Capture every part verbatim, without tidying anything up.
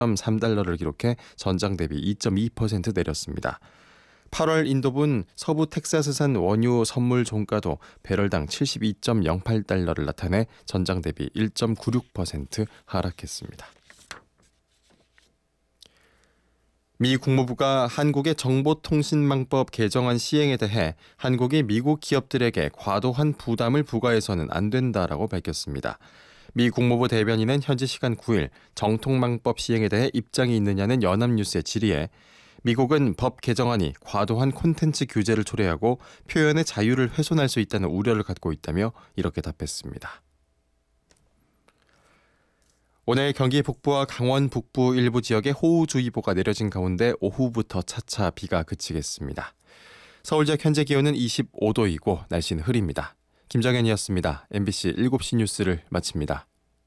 점 삼 달러를 기록해 전장 대비 이 점 이 퍼센트 내렸습니다. 팔월 인도분 서부 텍사스산 원유 선물 종가도 배럴당 칠십이 점 영팔 달러를 나타내 전장 대비 일 점 구육 퍼센트 하락했습니다. 미 국무부가 한국의 정보통신망법 개정안 시행에 대해 한국이 미국 기업들에게 과도한 부담을 부과해서는 안 된다라고 밝혔습니다. 미 국무부 대변인은 현지 시간 구 일 정통망법 시행에 대해 입장이 있느냐는 연합뉴스의 질의에 미국은 법 개정안이 과도한 콘텐츠 규제를 초래하고 표현의 자유를 훼손할 수 있다는 우려를 갖고 있다며 이렇게 답했습니다. 오늘 경기 북부와 강원 북부 일부 지역에 호우주의보가 내려진 가운데 오후부터 차차 비가 그치겠습니다. 서울 지역 현재 기온은 이십오 도이고 날씨는 흐립니다. 김정현이었습니다. 엠비씨 일곱 시 뉴스를 마칩니다.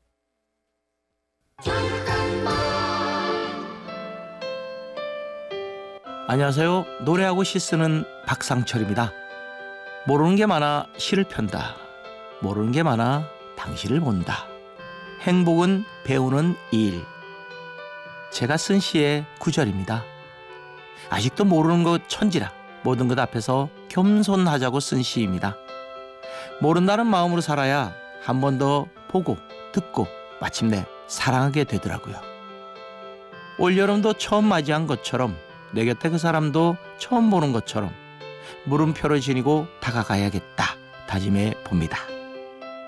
안녕하세요. 노래하고 시 쓰는 박상철입니다. 모르는 게 많아 시를 편다. 모르는 게 많아 당시를 본다. 행복은 배우는 일. 제가 쓴 시의 구절입니다. 아직도 모르는 것 천지라 모든 것 앞에서 겸손하자고 쓴 시입니다. 모른다는 마음으로 살아야 한 번 더 보고 듣고 마침내 사랑하게 되더라고요. 올여름도 처음 맞이한 것처럼 내 곁에 그 사람도 처음 보는 것처럼 물음표를 지니고 다가가야겠다 다짐해 봅니다.